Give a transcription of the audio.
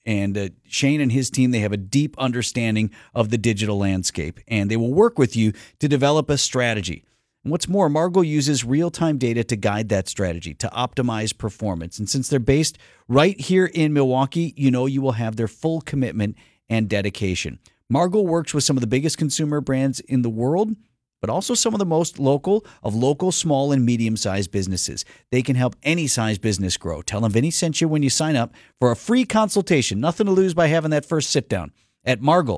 And Shane and his team, they have a deep understanding of the digital landscape, and they will work with you to develop a strategy. And what's more, Margot uses real-time data to guide that strategy, to optimize performance. And since they're based right here in Milwaukee, you know you will have their full commitment and dedication. Margot works with some of the biggest consumer brands in the world, but also some of the most local of local small and medium-sized businesses. They can help any size business grow. Tell them Vinny sent you when you sign up for a free consultation. Nothing to lose by having that first sit-down at Margot,